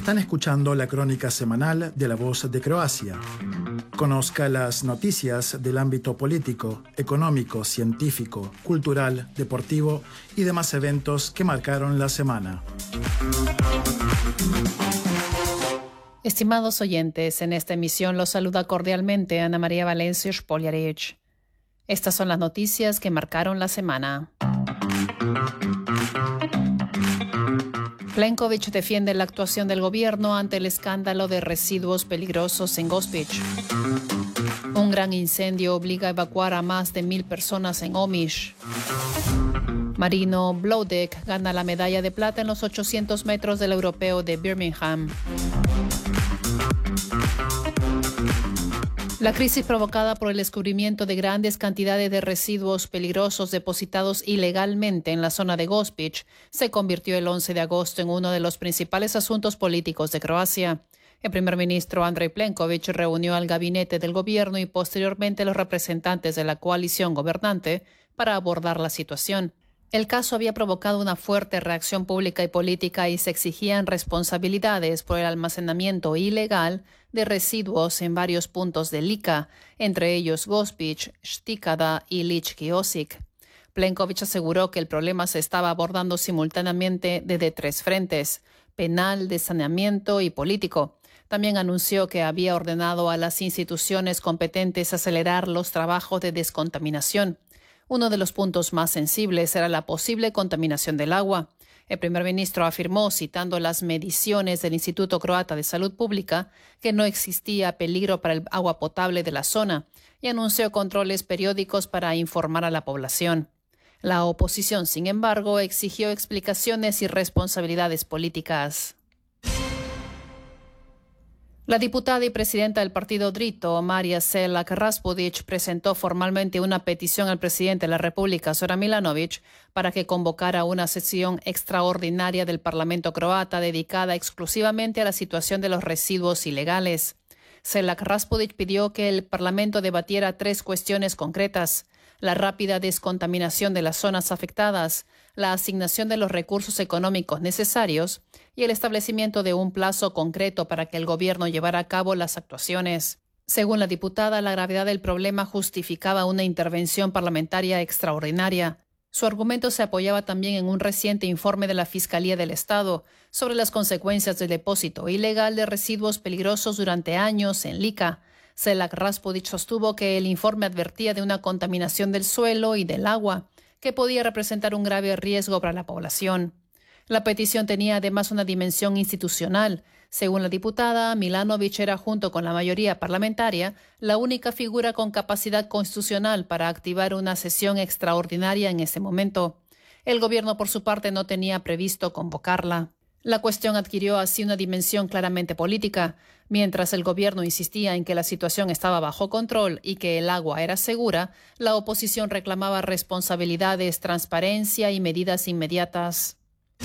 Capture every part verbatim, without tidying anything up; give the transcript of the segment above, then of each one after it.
Están escuchando la crónica semanal de La Voz de Croacia. Conozca las noticias del ámbito político, económico, científico, cultural, deportivo y demás eventos que marcaron la semana. Estimados oyentes, en esta emisión los saluda cordialmente Ana María Valencia Spoljaric. Estas son las noticias que marcaron la semana. Plenković defiende la actuación del gobierno ante el escándalo de residuos peligrosos en Gospić. Un gran incendio obliga a evacuar a más de mil personas en Omiš. Marino Blodek gana la medalla de plata en los ochocientos metros del europeo de Birmingham. La crisis provocada por el descubrimiento de grandes cantidades de residuos peligrosos depositados ilegalmente en la zona de Gospić se convirtió el once de agosto en uno de los principales asuntos políticos de Croacia. El primer ministro Andrej Plenković reunió al gabinete del gobierno y posteriormente los representantes de la coalición gobernante para abordar la situación. El caso había provocado una fuerte reacción pública y política y se exigían responsabilidades por el almacenamiento ilegal de residuos en varios puntos de Lika, entre ellos Gospić, Štikada y Lički Osijek. Plenković aseguró que el problema se estaba abordando simultáneamente desde tres frentes: penal, de saneamiento y político. También anunció que había ordenado a las instituciones competentes acelerar los trabajos de descontaminación. Uno de los puntos más sensibles era la posible contaminación del agua. El primer ministro afirmó, citando las mediciones del Instituto Croata de Salud Pública, que no existía peligro para el agua potable de la zona y anunció controles periódicos para informar a la población. La oposición, sin embargo, exigió explicaciones y responsabilidades políticas. La diputada y presidenta del partido Drito, Marija Selak-Raspudić, presentó formalmente una petición al presidente de la República, Zoran Milanović, para que convocara una sesión extraordinaria del Parlamento croata dedicada exclusivamente a la situación de los residuos ilegales. Selak-Raspudić pidió que el Parlamento debatiera tres cuestiones concretas: la rápida descontaminación de las zonas afectadas, la asignación de los recursos económicos necesarios y el establecimiento de un plazo concreto para que el gobierno llevara a cabo las actuaciones. Según la diputada, la gravedad del problema justificaba una intervención parlamentaria extraordinaria. Su argumento se apoyaba también en un reciente informe de la Fiscalía del Estado sobre las consecuencias del depósito ilegal de residuos peligrosos durante años en Lika. Selak-Raspudić sostuvo que el informe advertía de una contaminación del suelo y del agua que podía representar un grave riesgo para la población. La petición tenía además una dimensión institucional. Según la diputada, Milanović era, junto con la mayoría parlamentaria, la única figura con capacidad constitucional para activar una sesión extraordinaria en ese momento. El gobierno, por su parte, no tenía previsto convocarla. La cuestión adquirió así una dimensión claramente política. Mientras el gobierno insistía en que la situación estaba bajo control y que el agua era segura, la oposición reclamaba responsabilidades, transparencia y medidas inmediatas.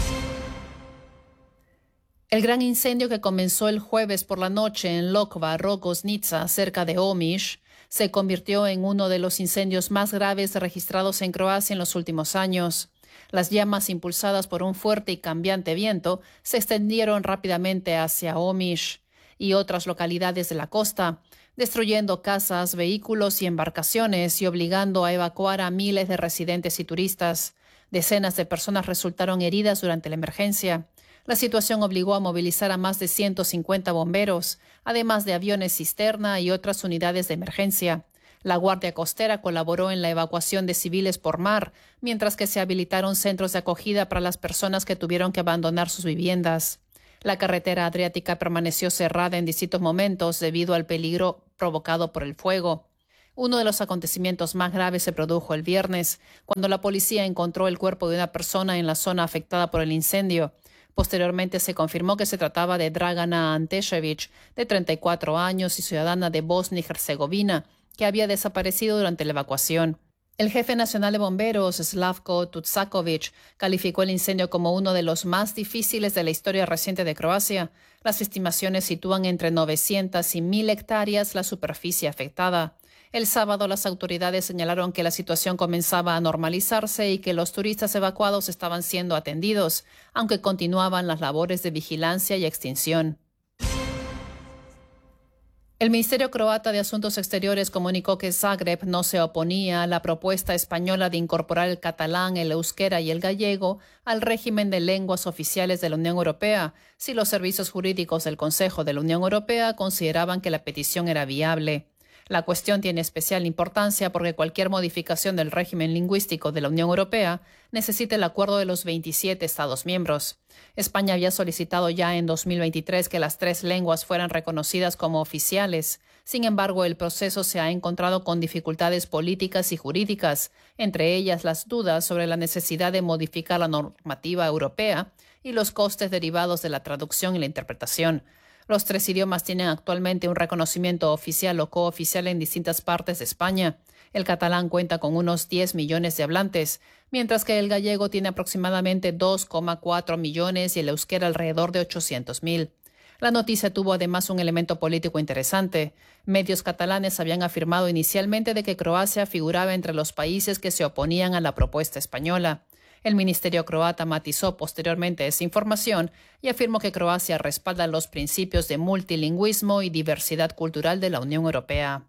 El gran incendio que comenzó el jueves por la noche en Lokva Rogoznica, cerca de Omiš, se convirtió en uno de los incendios más graves registrados en Croacia en los últimos años. Las llamas, impulsadas por un fuerte y cambiante viento, se extendieron rápidamente hacia Omiš y otras localidades de la costa, destruyendo casas, vehículos y embarcaciones y obligando a evacuar a miles de residentes y turistas. Decenas de personas resultaron heridas durante la emergencia. La situación obligó a movilizar a más de ciento cincuenta bomberos, además de aviones cisterna y otras unidades de emergencia. La Guardia Costera colaboró en la evacuación de civiles por mar, mientras que se habilitaron centros de acogida para las personas que tuvieron que abandonar sus viviendas. La carretera adriática permaneció cerrada en distintos momentos debido al peligro provocado por el fuego. Uno de los acontecimientos más graves se produjo el viernes, cuando la policía encontró el cuerpo de una persona en la zona afectada por el incendio. Posteriormente se confirmó que se trataba de Dragana Antešević, de treinta y cuatro años y ciudadana de Bosnia y Herzegovina, que había desaparecido durante la evacuación. El jefe nacional de bomberos, Slavko Tucaković, calificó el incendio como uno de los más difíciles de la historia reciente de Croacia. Las estimaciones sitúan entre novecientas y mil hectáreas la superficie afectada. El sábado las autoridades señalaron que la situación comenzaba a normalizarse y que los turistas evacuados estaban siendo atendidos, aunque continuaban las labores de vigilancia y extinción. El Ministerio Croata de Asuntos Exteriores comunicó que Zagreb no se oponía a la propuesta española de incorporar el catalán, el euskera y el gallego al régimen de lenguas oficiales de la Unión Europea, si los servicios jurídicos del Consejo de la Unión Europea consideraban que la petición era viable. La cuestión tiene especial importancia porque cualquier modificación del régimen lingüístico de la Unión Europea necesita el acuerdo de los veintisiete Estados miembros. España había solicitado ya en dos mil veintitrés que las tres lenguas fueran reconocidas como oficiales. Sin embargo, el proceso se ha encontrado con dificultades políticas y jurídicas, entre ellas las dudas sobre la necesidad de modificar la normativa europea y los costes derivados de la traducción y la interpretación. Los tres idiomas tienen actualmente un reconocimiento oficial o cooficial en distintas partes de España. El catalán cuenta con unos diez millones de hablantes, mientras que el gallego tiene aproximadamente dos coma cuatro millones y el euskera alrededor de ochocientos mil. La noticia tuvo además un elemento político interesante. Medios catalanes habían afirmado inicialmente de que Croacia figuraba entre los países que se oponían a la propuesta española. El ministerio croata matizó posteriormente esa información y afirmó que Croacia respalda los principios de multilingüismo y diversidad cultural de la Unión Europea.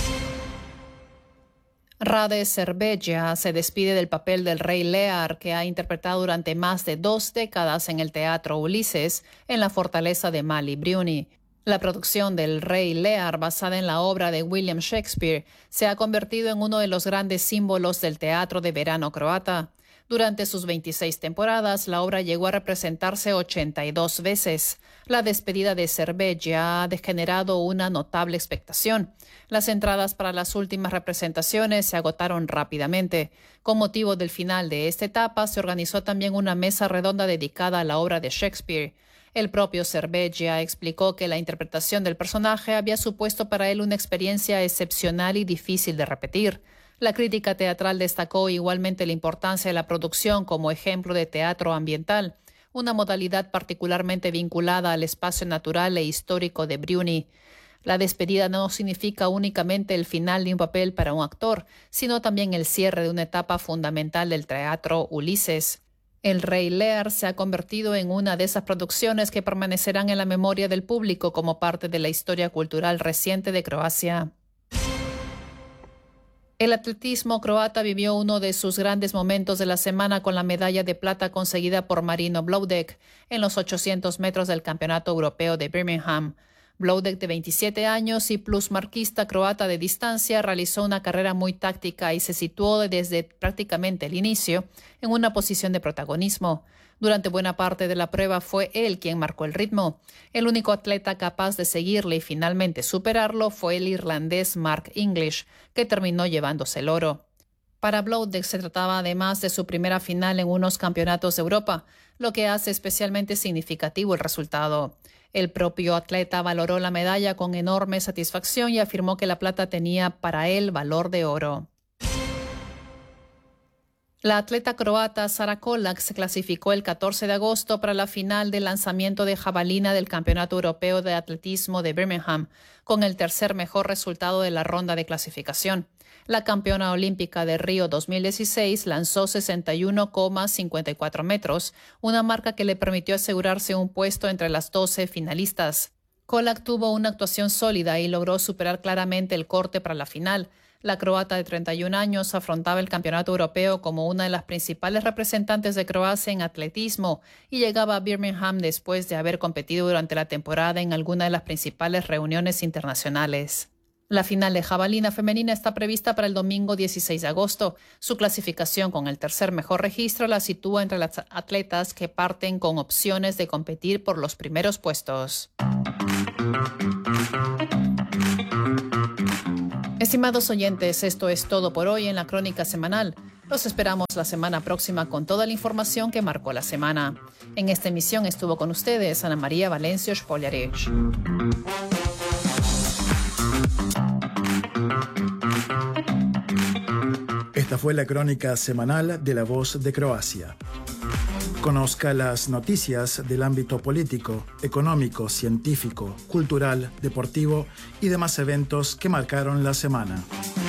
Rade Šerbedžija se despide del papel del rey Lear, que ha interpretado durante más de dos décadas en el teatro Ulises, en la fortaleza de Mali Bruni. La producción del Rey Lear, basada en la obra de William Shakespeare, se ha convertido en uno de los grandes símbolos del teatro de verano croata. Durante sus veintiséis temporadas, la obra llegó a representarse ochenta y dos veces. La despedida de Šerbedžija ha generado una notable expectación. Las entradas para las últimas representaciones se agotaron rápidamente. Con motivo del final de esta etapa, se organizó también una mesa redonda dedicada a la obra de Shakespeare. El propio Šerbedžija explicó que la interpretación del personaje había supuesto para él una experiencia excepcional y difícil de repetir. La crítica teatral destacó igualmente la importancia de la producción como ejemplo de teatro ambiental, una modalidad particularmente vinculada al espacio natural e histórico de Bruni. La despedida no significa únicamente el final de un papel para un actor, sino también el cierre de una etapa fundamental del teatro Ulises. El Rey Lear se ha convertido en una de esas producciones que permanecerán en la memoria del público como parte de la historia cultural reciente de Croacia. El atletismo croata vivió uno de sus grandes momentos de la semana con la medalla de plata conseguida por Marino Bloudek en los ochocientos metros del Campeonato Europeo de Birmingham. Bloudek, de veintisiete años y plusmarquista croata de distancia, realizó una carrera muy táctica y se situó desde prácticamente el inicio en una posición de protagonismo. Durante buena parte de la prueba fue él quien marcó el ritmo. El único atleta capaz de seguirle y finalmente superarlo fue el irlandés Mark English, que terminó llevándose el oro. Para Bloudek se trataba además de su primera final en unos campeonatos de Europa, lo que hace especialmente significativo el resultado. El propio atleta valoró la medalla con enorme satisfacción y afirmó que la plata tenía para él valor de oro. La atleta croata Sara Kolak se clasificó el catorce de agosto para la final del lanzamiento de jabalina del Campeonato Europeo de Atletismo de Birmingham, con el tercer mejor resultado de la ronda de clasificación. La campeona olímpica de Río dos mil dieciséis lanzó sesenta y uno coma cincuenta y cuatro metros, una marca que le permitió asegurarse un puesto entre las doce finalistas. Kolak tuvo una actuación sólida y logró superar claramente el corte para la final. La croata de treinta y un años afrontaba el Campeonato Europeo como una de las principales representantes de Croacia en atletismo y llegaba a Birmingham después de haber competido durante la temporada en alguna de las principales reuniones internacionales. La final de jabalina femenina está prevista para el domingo dieciséis de agosto. Su clasificación con el tercer mejor registro la sitúa entre las atletas que parten con opciones de competir por los primeros puestos. Estimados oyentes, esto es todo por hoy en la Crónica Semanal. Los esperamos la semana próxima con toda la información que marcó la semana. En esta emisión estuvo con ustedes Ana María Valencio Spoljaric. Esta fue la Crónica Semanal de La Voz de Croacia. Conozca las noticias del ámbito político, económico, científico, cultural, deportivo y demás eventos que marcaron la semana.